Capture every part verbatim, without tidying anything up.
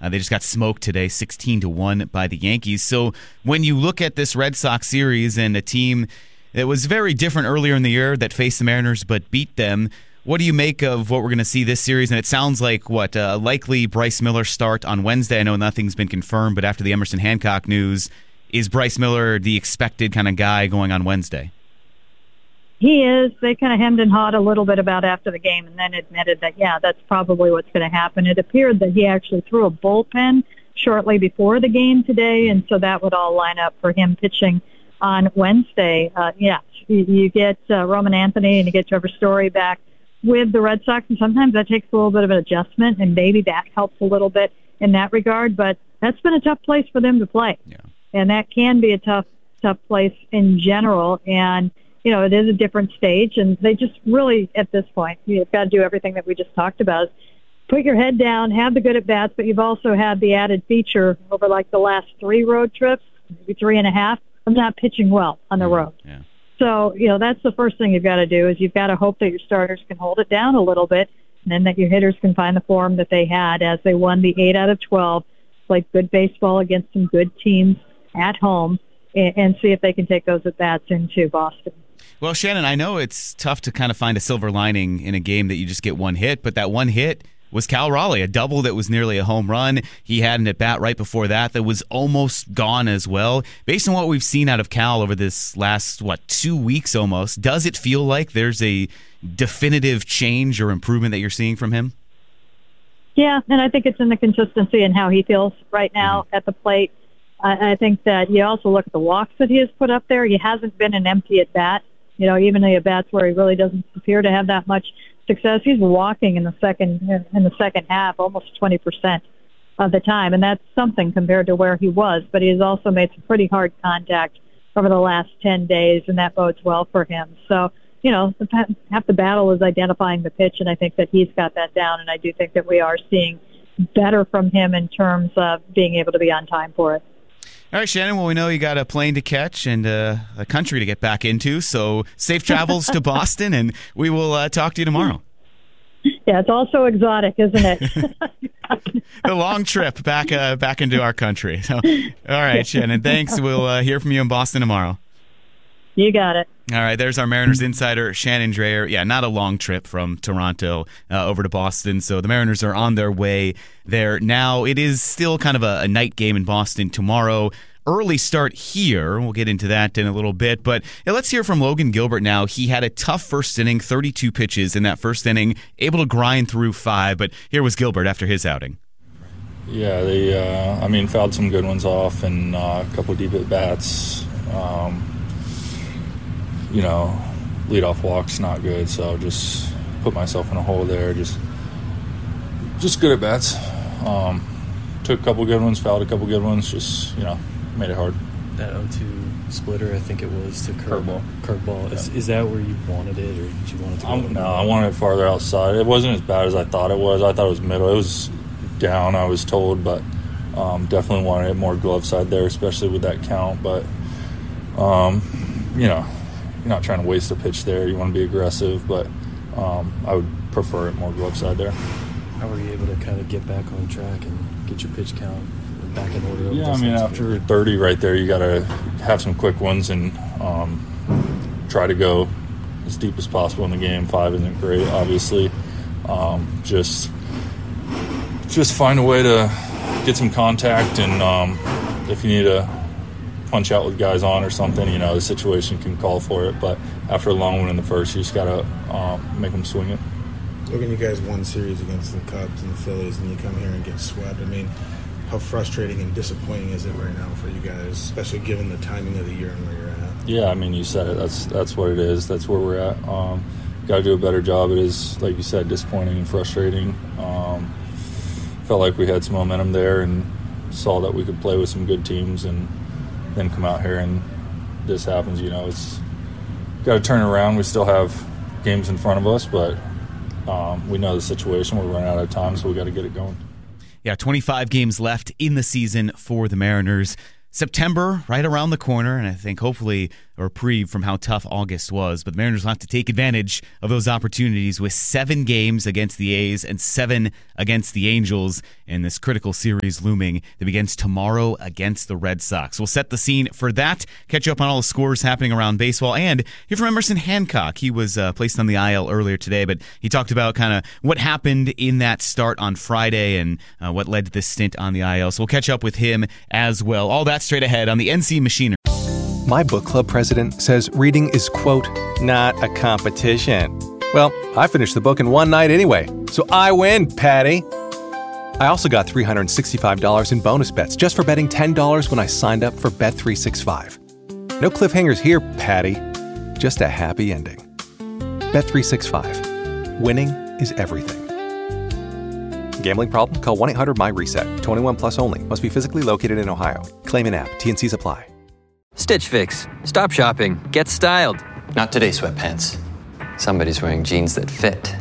Uh, they just got smoked today, sixteen to one by the Yankees. So when you look at this Red Sox series and a team that was very different earlier in the year that faced the Mariners but beat them, what do you make of what we're going to see this series? And it sounds like, what, a likely Bryce Miller start on Wednesday. I know nothing's been confirmed, but after the Emerson Hancock news, is Bryce Miller the expected kind of guy going on Wednesday? He is. They kind of hemmed and hawed a little bit about after the game and then admitted that, yeah, that's probably what's going to happen. It appeared that he actually threw a bullpen shortly before the game today, and so that would all line up for him pitching on Wednesday. Uh, yeah, you, you get uh, Roman Anthony and you get Trevor Story back with the Red Sox, and sometimes that takes a little bit of an adjustment, and maybe that helps a little bit in that regard, but that's been a tough place for them to play. Yeah. And that can be a tough, tough place in general. And, you know, it is a different stage, and they just really, at this point, you've got to do everything that we just talked about. Put your head down, have the good at-bats, but you've also had the added feature over, like, the last three road trips, maybe three and a half, of not pitching well on the road. Yeah. So, you know, that's the first thing you've got to do is you've got to hope that your starters can hold it down a little bit, and then that your hitters can find the form that they had as they won the eight out of twelve, played good baseball against some good teams at home, and, and see if they can take those at-bats into Boston. Well, Shannon, I know it's tough to kind of find a silver lining in a game that you just get one hit, but that one hit was Cal Raleigh, a double that was nearly a home run. He had an at-bat right before that that was almost gone as well. Based on what we've seen out of Cal over this last, what, two weeks almost, does it feel like there's a definitive change or improvement that you're seeing from him? Yeah, and I think it's in the consistency and how he feels right now mm-hmm. at the plate. I, I think that you also look at the walks that he has put up there. He hasn't been an empty at-bat. You know, even the at-bats where he really doesn't appear to have that much success, he's walking in the second in the second half almost twenty percent of the time, and that's something compared to where he was. But he has also made some pretty hard contact over the last ten days, and that bodes well for him. So, you know, half the battle is identifying the pitch, and I think that he's got that down, and I do think that we are seeing better from him in terms of being able to be on time for it. All right, Shannon, well, we know you got a plane to catch and uh, a country to get back into, so safe travels to Boston, and we will uh, talk to you tomorrow. Yeah, it's also exotic, isn't it? The long trip back uh, back into our country. So, all right, Shannon, thanks. We'll uh, hear from you in Boston tomorrow. You got it. All right, there's our Mariners insider, Shannon Drayer. Yeah, not a long trip from Toronto uh, over to Boston, so the Mariners are on their way there now. It is still kind of a, a night game in Boston tomorrow. Early start here. We'll get into that in a little bit, but yeah, let's hear from Logan Gilbert now. He had a tough first inning, thirty-two pitches in that first inning, able to grind through five, but here was Gilbert after his outing. Yeah, they, uh, I mean, fouled some good ones off and uh, a couple deep at-bats. Um, you know, leadoff walk's not good, so just put myself in a hole there. Just just good at-bats. Um, took a couple good ones, fouled a couple good ones, just, you know, made it hard. That oh two splitter, I think it was, to curve, curveball. Curveball. Yeah. Is, is that where you wanted it, or did you want it to go? Um, no, I wanted it farther outside. It wasn't as bad as I thought it was. I thought it was middle. It was down, I was told, but um, definitely wanted it more glove side there, especially with that count. But, um, you know, you're not trying to waste a pitch there. You want to be aggressive, but um, I would prefer it more glove side there. How were you able to kind of get back on track and get your pitch count back in order? Yeah, I mean, after thirty right there, you got to have some quick ones and um, try to go as deep as possible in the game. Five isn't great, obviously. Um, just, just find a way to get some contact, and um, if you need to punch out with guys on or something, you know, the situation can call for it. But after a long one in the first, you just got to um, make them swing it. Looking, you guys won series against the Cubs and the Phillies, and you come here and get swept. I mean, how frustrating and disappointing is it right now for you guys, especially given the timing of the year and where you're at? Yeah, I mean, you said it. That's that's what it is. That's where we're at. Um, got to do a better job. It is, like you said, disappointing and frustrating. Um, felt like we had some momentum there and saw that we could play with some good teams, and then come out here and this happens. You know, it's got to turn around. We still have games in front of us, but um, we know the situation. We're running out of time, so we got to get it going. Yeah, twenty-five games left in the season for the Mariners. September right around the corner, and I think hopefully or reprieve from how tough August was, but the Mariners will have to take advantage of those opportunities with seven games against the A's and seven against the Angels in this critical series looming that begins tomorrow against the Red Sox. We'll set the scene for that, catch up on all the scores happening around baseball, and hear from Emerson Hancock. He was uh, placed on the I L earlier today, but he talked about kind of what happened in that start on Friday and uh, what led to this stint on the I L. So we'll catch up with him as well. All that straight ahead on the N C Machinery. My book club president says reading is, quote, not a competition. Well, I finished the book in one night anyway, so I win, Patty. I also got three hundred sixty-five dollars in bonus bets just for betting ten dollars when I signed up for Bet three sixty-five. No cliffhangers here, Patty. Just a happy ending. Bet three sixty-five. Winning is everything. Gambling problem? Call one eight hundred M Y reset. twenty-one plus only. Must be physically located in Ohio. Claim in app. T N Cs apply. Stitch Fix. Stop shopping. Get styled. Not today, sweatpants. Somebody's wearing jeans that fit.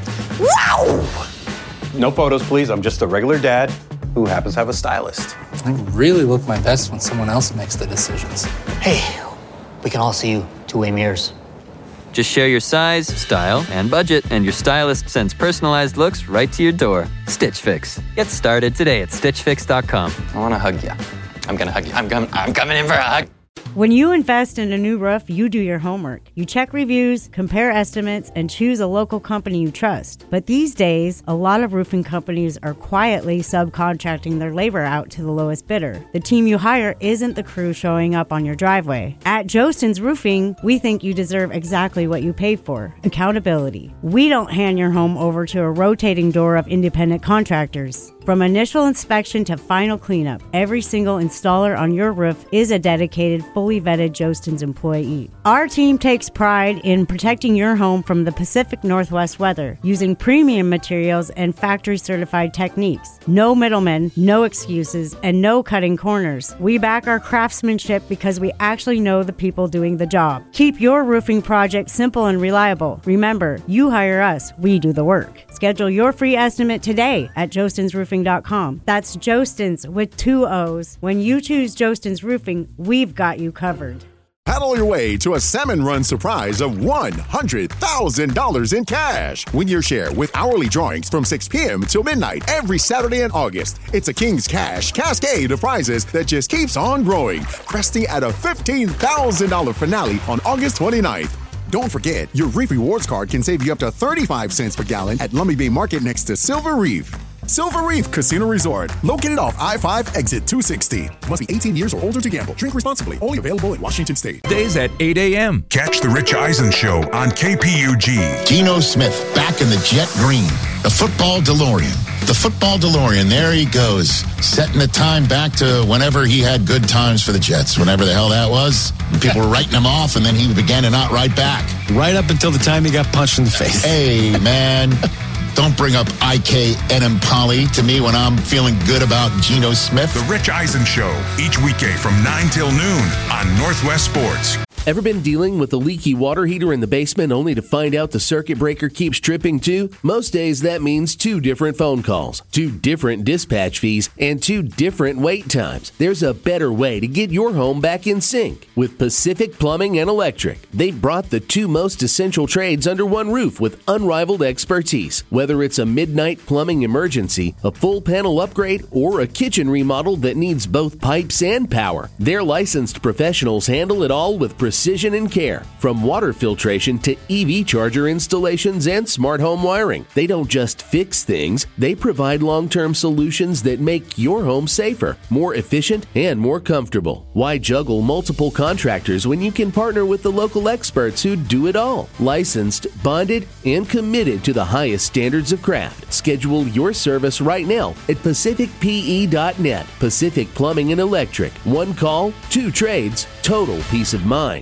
Wow! No photos, please. I'm just a regular dad who happens to have a stylist. I really look my best when someone else makes the decisions. Hey, we can all see you two-way mirrors. Just share your size, style, and budget, and your stylist sends personalized looks right to your door. Stitch Fix. Get started today at stitch fix dot com. I want to hug you. I'm going to hug you. I'm coming, I'm coming in for a hug. When you invest in a new roof, you do your homework. You check reviews, compare estimates, and choose a local company you trust. But these days, a lot of roofing companies are quietly subcontracting their labor out to the lowest bidder. The team you hire isn't the crew showing up on your driveway. At Jostens Roofing, we think you deserve exactly what you pay for: accountability. We don't hand your home over to a rotating door of independent contractors. From initial inspection to final cleanup, every single installer on your roof is a dedicated, fully vetted Jostens employee. Our team takes pride in protecting your home from the Pacific Northwest weather, using premium materials and factory-certified techniques. No middlemen, no excuses, and no cutting corners. We back our craftsmanship because we actually know the people doing the job. Keep your roofing project simple and reliable. Remember, you hire us, we do the work. Schedule your free estimate today at jostens roofing dot com. That's Jostens with two O's. When you choose Jostens Roofing, we've got you covered. Paddle your way to a Salmon Run surprise of one hundred thousand dollars in cash. Win your share with hourly drawings from six p.m. till midnight every Saturday in August. It's a King's Cash cascade of prizes that just keeps on growing, cresting at a fifteen thousand dollars finale on August twenty-ninth. Don't forget, your Reef Rewards card can save you up to thirty-five cents per gallon at Lummi Bay Market next to Silver Reef. Silver Reef Casino Resort, located off I five, exit two sixty. Must be eighteen years or older to gamble. Drink responsibly. Only available in Washington State. Days at eight a.m. Catch the Rich Eisen Show on K P U G. Geno Smith back in the jet green. The football DeLorean. The football DeLorean, there he goes, setting the time back to whenever he had good times for the Jets, whenever the hell that was. People were writing him off, and then he began to not write back. Right up until the time he got punched in the face. Hey, man. Don't bring up I K N Poly to me when I'm feeling good about Geno Smith. The Rich Eisen Show, each weekday from nine till noon on Northwest Sports. Ever been dealing with a leaky water heater in the basement only to find out the circuit breaker keeps tripping too? Most days that means two different phone calls, two different dispatch fees, and two different wait times. There's a better way to get your home back in sync with Pacific Plumbing and Electric. They've brought the two most essential trades under one roof with unrivaled expertise. Whether it's a midnight plumbing emergency, a full panel upgrade, or a kitchen remodel that needs both pipes and power, their licensed professionals handle it all with precision Precision and care. From water filtration to E V charger installations and smart home wiring. They don't just fix things, they provide long-term solutions that make your home safer, more efficient, and more comfortable. Why juggle multiple contractors when you can partner with the local experts who do it all? Licensed, bonded, and committed to the highest standards of craft. Schedule your service right now at pacific p e dot net. Pacific Plumbing and Electric. One call, two trades, total peace of mind.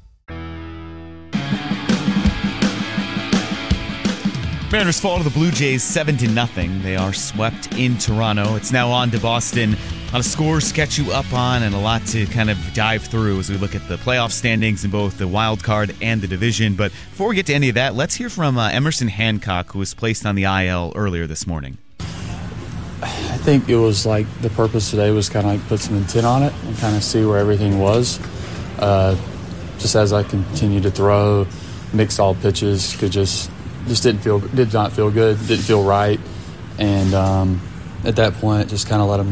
Mariners fall to the Blue Jays seven to nothing. They are swept in Toronto. It's now on to Boston. A lot of scores to catch you up on and a lot to kind of dive through as we look at the playoff standings in both the wild card and the division. But before we get to any of that, let's hear from uh, Emerson Hancock, who was placed on the I L earlier this morning. I think it was like the purpose today was kind of like put some intent on it and kind of see where everything was. Uh, just as I continued to throw, mix all pitches, could just just didn't feel did not feel good, didn't feel right, and um, at that point, just kind of let him